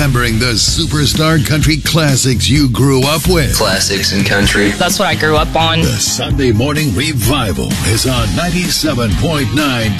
remembering the superstar country classics you grew up with. Classics and country. That's what I grew up on. The Sunday Morning Revival is on 97.9